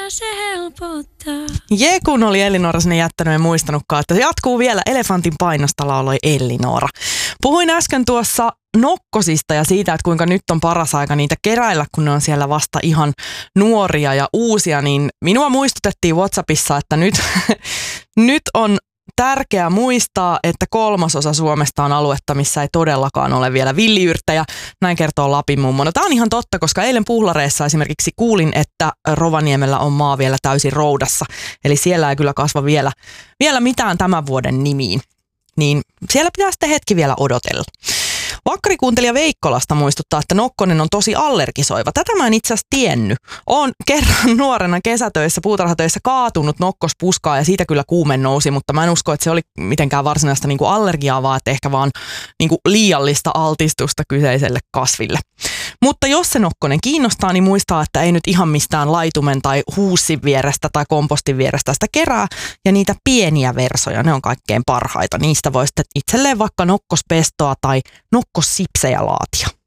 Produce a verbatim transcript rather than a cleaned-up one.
se helpottaa. Jekun oli Elinora sinne jättänyt, en muistanutkaan, että jatkuu vielä Elefantin painosta lauloi Elinora. Puhuin äsken tuossa nokkosista ja siitä, että kuinka nyt on paras aika niitä keräillä, kun ne on siellä vasta ihan nuoria ja uusia, niin minua muistutettiin WhatsAppissa, että nyt, nyt on tärkeää muistaa, että kolmasosa Suomesta on aluetta, missä ei todellakaan ole vielä villiyrttejä. Näin kertoo Lapin mummo. No, tämä on ihan totta, koska eilen Puhlareessa esimerkiksi kuulin, että Rovaniemellä on maa vielä täysin roudassa. Eli siellä ei kyllä kasva vielä, vielä mitään tämän vuoden nimiin. Niin siellä pitää sitten hetki vielä odotella. Vakkarikuuntelija Veikkolasta muistuttaa, että nokkonen on tosi allergisoiva. Tätä mä en itse asiassa tiennyt. Oon kerran nuorena kesätöissä, puutarhatöissä kaatunut nokkospuskaa ja siitä kyllä kuume nousi, mutta mä en usko, että se oli mitenkään varsinaista niin kuin allergiaa, vaan että ehkä vaan niin kuin liiallista altistusta kyseiselle kasville. Mutta jos se nokkonen kiinnostaa, niin muistaa, että ei nyt ihan mistään laitumen tai huussin vierestä tai kompostin vierestä sitä kerää. Ja niitä pieniä versoja, ne on kaikkein parhaita. Niistä voi sitten itselleen vaikka nokkospestoa tai nokkossipsejä laatia.